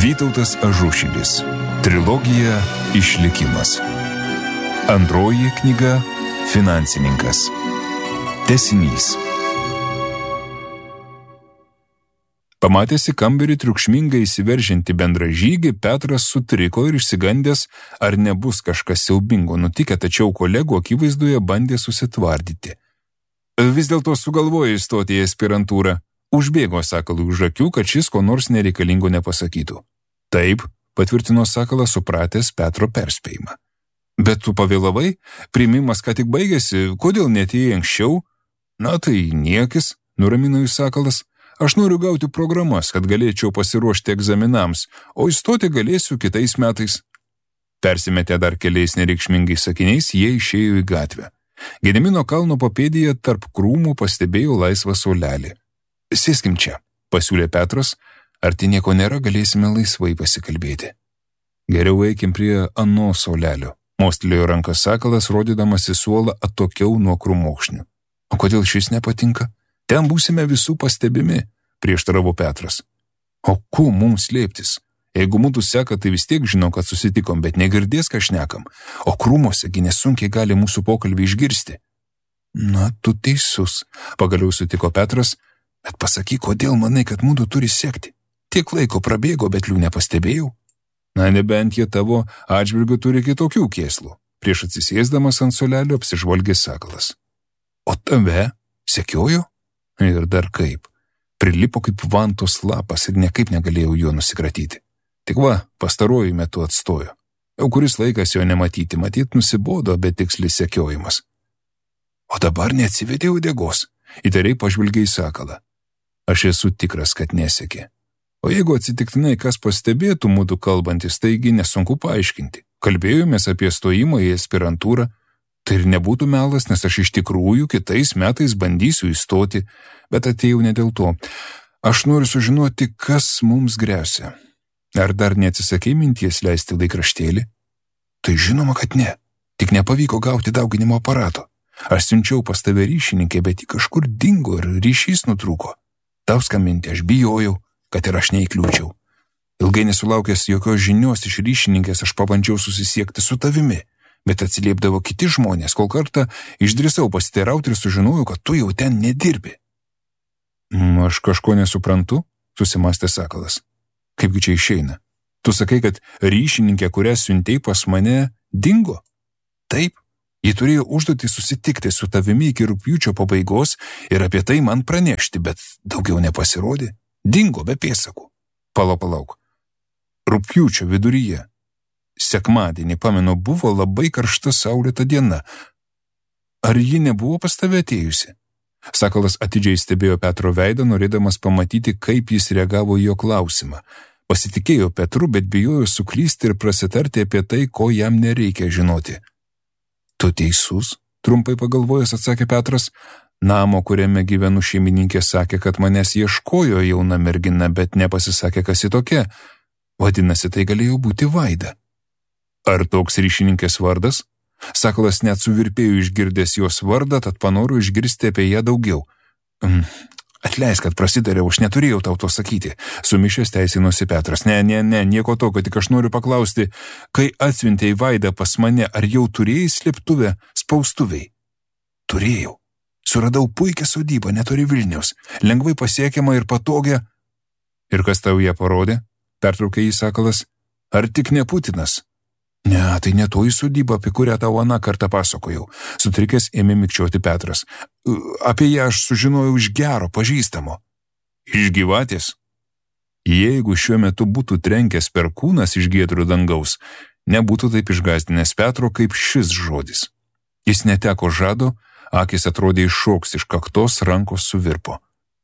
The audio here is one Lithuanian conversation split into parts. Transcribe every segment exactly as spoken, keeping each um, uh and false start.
Vytautas Ažušilis. Trilogija Išlikimas. Antroji knyga Finansininkas. Tęsinys. Pamatęs į kambarį triukšmingai įsiveržiantį bendražygį, Petras sutriko ir išsigandęs, ar nebus kažkas siaubingo nutikę, tačiau kolegų akivaizdoje bandė susitvardyti. Vis dėlto sugalvojo įstoti į aspirantūrą. Užbėgo Sakalui už akių, kad šis ko nors nereikalingo nepasakytų. Taip, patvirtino Sakalas, supratęs Petro perspėjimą. Bet tu pavėlavai, priėmimas ką tik baigėsi, kodėl neatėjai anksčiau? Na tai niekis, nuramino jų Sakalas. Aš noriu gauti programas, kad galėčiau pasiruošti egzaminams, o įstoti galėsiu kitais metais. Persimetę dar keliais nereikšmingais sakiniais, jie išėjo į gatvę. Gedimino kalno papėdėje tarp krūmų pastebėjo laisvą suolelį. Sėskim čia, pasiūlė Petras, ar tai nieko nėra, galėsime laisvai pasikalbėti. Geriau eikim prie ano suolelio, mostelėjo ranką Sakalas, rodydamas į suolą atokiau nuo krūmokšnių. O kodėl šis nepatinka? Ten būsime visų pastebimi, prieštaravo Petras. O kuo mums slėptis? Jeigu mūsų seka, tai vis tiek žinau, kad susitikom, bet negirdės, ką šnekam. O krūmose gi nesunkiai gali mūsų pokalbį išgirsti. Na, tu teisus, pagaliau sutiko Petras, bet pasakyk, kodėl manai, kad mūdu turi sekti? Tiek laiko prabėgo, bet lių nepastebėjau. Na, nebent jie tavo atžvilgiu turi kitokių kėslų. Prieš atsisėsdamas ant suolelio apsižvalgė Sakalas. O tave sekiojo? Ir dar kaip. Prilipo kaip vantos lapas ir niekaip negalėjau jo nusikratyti. Tik va, pastaruoju metu atstojo. Jau kuris laikas jo nematyti, matyt nusibodo betikslis sekiojimas. O dabar neatsivedė uodegos, įtariai pažvilgė į Sakalą. Aš esu tikras, kad nesekė. O jeigu atsitiktinai kas pastebėtų mūdu kalbantis, taigi nesunku paaiškinti. Kalbėjomės apie stojimą į aspirantūrą, tai ir nebūtų melas, nes aš iš tikrųjų kitais metais bandysiu įstoti, bet atėjau ne dėl to. Aš noriu sužinoti, kas mums gresia. Ar dar neatsisakei minties leisti laikraštėlį? Tai žinoma, kad ne. Tik nepavyko gauti dauginimo aparato. Aš siunčiau pas tave ryšininkę, bet ji kažkur dingo ir ryšys nutrūko. Tau skambinti aš bijojau, kad ir aš neįkliūčiau. Ilgai nesulaukęs jokios žinios iš ryšininkės, aš pabandžiau susisiekti su tavimi, bet atsiliepdavo kiti žmonės, kol kartą išdrįsau pasiteirauti ir sužinojau, kad tu jau ten nedirbi. Aš kažko nesuprantu, susimastė Sakalas. Kaipgi čia išeina? Tu sakai, kad ryšininkė, kurią siuntei pas mane, dingo? Taip. Ji turėjo užduotį susitikti su tavimi iki rugpjūčio pabaigos ir apie tai man pranešti, bet daugiau nepasirodė. Dingo be pėdsakų. Palauk, palauk. Rugpjūčio viduryje. Sekmadienį, pamenu, buvo labai karšta saulėta diena. Ar ji nebuvo pas tave atėjusi? Sakalas atidžiai stebėjo Petro veidą, norėdamas pamatyti, kaip jis reagavo į jo klausimą. Pasitikėjo Petru, bet bijojo suklysti ir prasitarti apie tai, ko jam nereikia žinoti. Tu teisus, trumpai pagalvojęs atsakė Petras. Namo, kuriame gyvenu, šeimininkė sakė, kad manęs ieškojo jauna mergina, bet nepasisakė, kas ji tokia. Vadinasi, tai galėjo būti Vaida. Ar toks ryšininkės vardas? Sakalas net suvirpėjo išgirdęs jos vardą, tad panoro išgirsti apie ją daugiau. Mm, atleisk, kad prasidariau, aš neturėjau tau to sakyti. Sumišęs teisinosi Petras. Ne, ne, ne, nieko tokio, tik aš noriu paklausti, kai atsiuntei Vaidą pas mane, ar jau turėjai slėptuvę spaustuviai? Turėjau. Suradau puikią sodybą netoli Vilniaus, lengvai pasiekiamą ir patogią. Ir kas tau ją parodė? Pertraukė jį Sakalas. Ar tik ne Putinas? Ne, tai ne toji sodyba, apie kurią tau aną kartą pasakojau. Sutrikęs ėmė mikčioti Petras. Apie ją aš sužinojau iš gero pažįstamo. Iš gyvatės? Jeigu šiuo metu būtų trenkęs perkūnas iš giedro dangaus, nebūtų taip išgąsdinęs Petro kaip šis žodis. Jis neteko žado, akis atrodė iššoks iš kaktos, rankos suvirpo.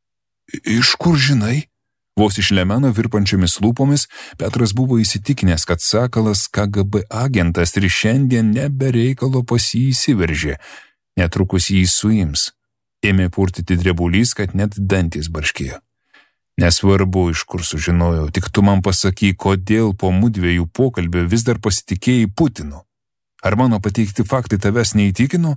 Iš kur žinai? Vos iš lemeno virpančiomis lūpomis Petras buvo įsitikinęs, kad Sakalas K G B agentas ir šiandien nebereikalo pas jį įsiveržė. Netrukus jį suims. Ėmė purtyti drebulys, kad net dantys barškėjo. Nesvarbu, iš kur sužinojau, tik tu man pasakyk, kodėl po mudviejų pokalbio vis dar pasitikėjai Putinu. Ar mano pateikti faktai tavęs neįtikino?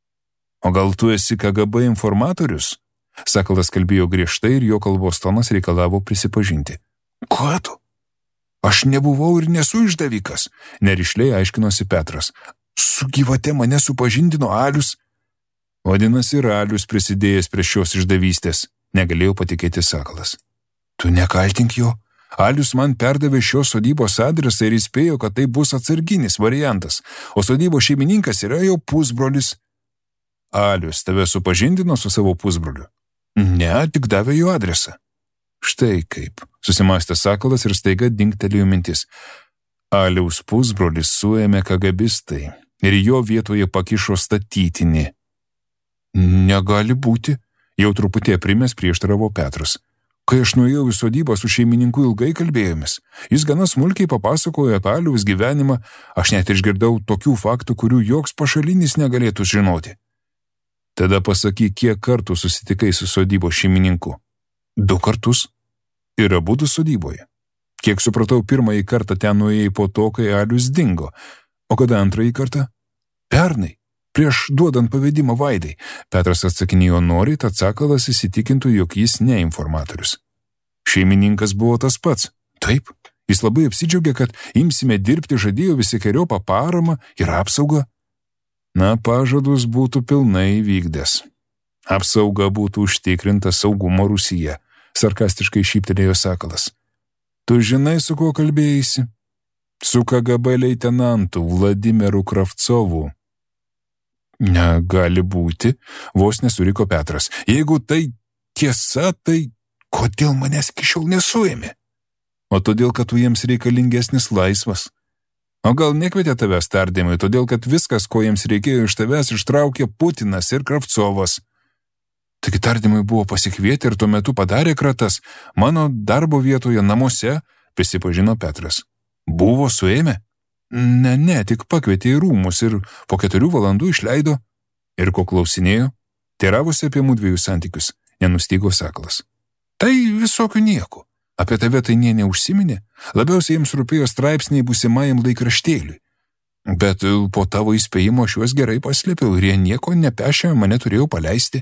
O gal tu esi K G B informatorius? Sakalas kalbėjo griežtai ir jo kalbos tonas reikalavo prisipažinti. Kuo tu? Aš nebuvau ir nesu išdavikas, nerišliai aiškinosi Petras. Su gyvate mane supažindino Alius. Vadinasi, ir Alius prisidėjęs prie šios išdavystės, negalėjau patikėti Sakalas. Tu nekaltink jo. Alius man perdavė šios sodybos adresą ir įspėjo, kad tai bus atsarginis variantas, o sodybos šeimininkas yra jo pusbrolis. Alius tave supažindino su savo pusbroliu? Ne, tik davė jo adresą. Štai kaip, susimastė Sakalas ir staiga dingtelėjo mintis. Aliaus pusbrolis suėmė kagabistai ir jo vietoje pakišo statytinį. Negali būti, jau truputį aprimęs prieštaravo Petras. Kai aš nuėjau į sodybą su šeimininku ilgai kalbėjomės, jis gana smulkiai papasakojo apie Aliaus gyvenimą, aš net išgirdau tokių faktų, kurių joks pašalinis negalėtų žinoti. Tada pasakyk, kiek kartų susitikai su sodybos šeimininku. Du kartus. Ir abudu sodyboje. Kiek supratau, pirmąjį kartą ten nuėjai po to, kai Alius dingo. O kada antrąjį kartą? Pernai. Prieš duodant pavedimą Vaidai, Petras atsakinėjo noriai, tad Sakalas įsitikintų, jog jis ne informatorius. Šeimininkas buvo tas pats. Taip, jis labai apsidžiaugė, kad imsime dirbti, žadėjo visikeriopą paramą ir apsaugą. Na, pažadus būtų pilnai įvykdęs. Apsauga būtų užtikrinta saugumo Rusija, sarkastiškai šyptelėjo Sakalas. Tu žinai, su kuo kalbėjaisi? Su K G B leitenantu Vladimiru Kravcovu. Negali būti, vos nesuriko Petras. Jeigu tai tiesa, tai kodėl manęs iki šiol nesuėmė? O todėl, kad tu jiems reikalingesnis laisvas. O gal nekvietė tavęs tardymui, todėl, kad viskas, ko jiems reikėjo iš tavęs, ištraukė Putinas ir Kravcovas. Taigi tardymui buvo pasikvietę ir tuo metu padarė kratas mano darbo vietoje namuose, prisipažino Petras. Buvo suėmę? Ne, ne, tik pakvietė į rūmus ir po keturių valandų išleido. Ir ko klausinėjo? Teiravosi apie mūdviejų santykius, nenustygo Sakalas. Tai visokių nieko. Apie tave tai nė neužsiminė. Labiausiai jiems rūpėjo straipsniai būsimajam laikraštėliui. Bet po tavo įspėjimo aš juos gerai paslėpiau ir jie nieko nepešė, mane turėjau paleisti.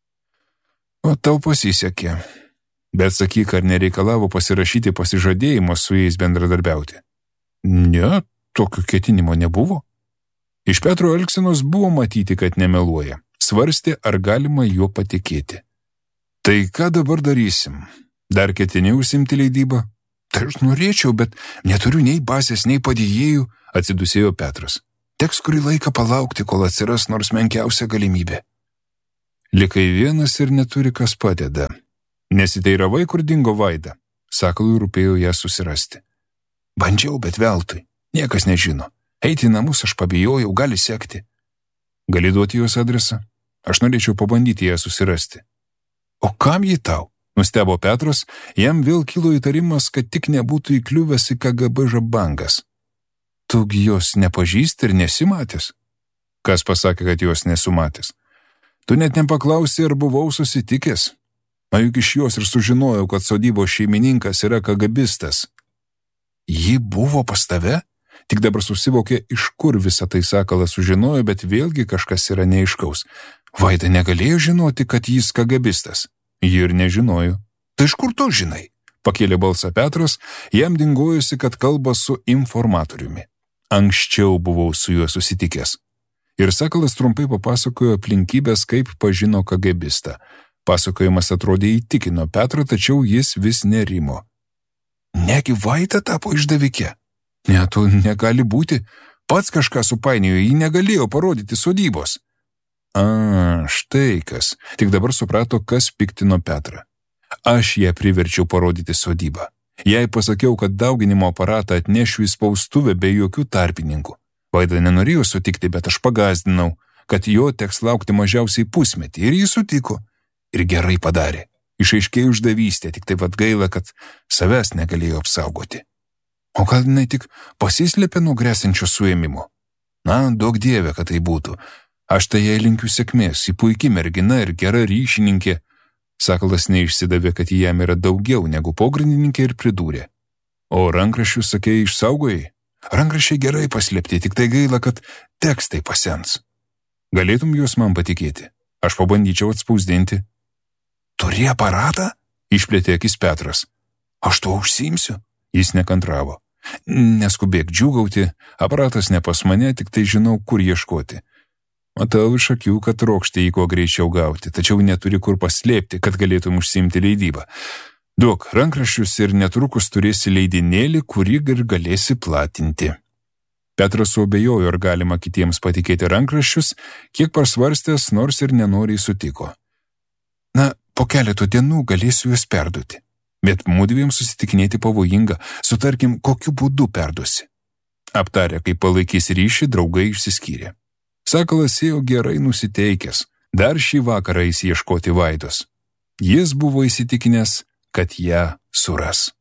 O tau pasisekė. Bet sakyk, ar nereikalavo pasirašyti pasižadėjimo su jais bendradarbiauti? Ne, tokio ketinimo nebuvo. Iš Petro elgsenos buvo matyti, kad nemeluoja. Svarstė, ar galima juo patikėti. Tai ką dabar darysim? Dar ketini užsimti leidybą? Tai aš norėčiau, bet neturiu nei bazės, nei padėjėjų, atsidusėjo Petras. Teks kurį laiką palaukti, kol atsiras nors menkiausia galimybė. Likai vienas ir neturi kas padeda. Nesiteiravai, kur dingo Vaida. Sakalui rūpėjo ją susirasti. Bandžiau, bet veltui. Niekas nežino. Eiti į namus aš pabijojau, gali sekti. Gali duoti jos adresą? Aš norėčiau pabandyti ją susirasti. O kam ji tau? Nustebo Petras, jam vėl kilo įtarimas, kad tik nebūtų įkliuvęs į K G B žabangas. Tugi jos nepažįsti ir nesimatęs? Kas pasakė, kad jos nesumatęs? Tu net nepaklausai, ar buvau susitikęs. O juk iš jos ir sužinojau, kad sodybos šeimininkas yra kagabistas. Ji buvo pas tave? Tik dabar susivokė, iš kur visą tai Sakalas sužinojo, bet vėlgi kažkas yra neaiškaus. Vaida negalėjo žinoti, kad jis kagabistas. Ji ir nežinojo. Tai iš kur tu žinai? Pakėlė balsą Petras, jam dingojusi, kad kalba su informatoriumi. Anksčiau buvau su juo susitikęs. Ir Sakalas trumpai papasakojo aplinkybės, kaip pažino kagabistą. Pasakojimas atrodė įtikino Petrą, tačiau jis vis nerimo. Negi Vaida tapo išdavike? Ne, to negali būti. Pats kažką supainiojo, jį negalėjo parodyti sodybos. A, štai kas. Tik dabar suprato, kas piktino Petrą. Aš ją priverčiau parodyti sodybą. Jai pasakiau, kad dauginimo aparatą atnešiu į spaustuvę be jokių tarpininkų. Vaida nenorėjo sutikti, bet aš pagazdinau, kad jo teks laukti mažiausiai pusmetį, ir jis sutiko. Ir gerai padarė. Išaiškėjo išdavystė, tik taip atgaila, kad savęs negalėjo apsaugoti. O gal jinai tik pasislėpė nuo grėsinčio suėmimo? Na, daug dieve, kad tai būtų. Aš tai jai linkiu sėkmės, ji puiki mergina ir gera ryšininkė. Sakalas neišsidavė, kad jam yra daugiau negu pogrindininkė ir pridūrė. O rankraščius, sakei, išsaugojai? Rankraščiai gerai paslėpti, tik tai gaila, kad tekstai pasens. Galėtum juos man patikėti? Aš pabandyčiau atspausdinti. Turi aparatą? Išplėtė akis Petras. Aš to užsiimsiu? Jis nekantravo. Neskubėk džiūgauti, aparatas ne pas mane, tik tai žinau, kur ieškoti. Matau iš akių, kad trokšti jį kuo greičiau gauti, tačiau neturi kur paslėpti, kad galėtum užsiimti leidybą. Duok rankraščius ir netrukus turėsi leidinėlį, kurį ir galėsi platinti. Petras suabejojo, ar galima kitiems patikėti rankraščius, kiek parsvarstęs, nors ir nenoriai sutiko. Na, po keletų dienų galėsiu juos perduoti. Bet mudviem susitikinėti pavojinga, sutarkim, kokiu būdu perduosi. Aptarę, kaip palaikys ryšį, draugai išsiskyrė. Sakalas ėjo gerai nusiteikęs, dar šį vakarą eis ieškoti Vaidos. Jis buvo įsitikinęs, kad ją suras.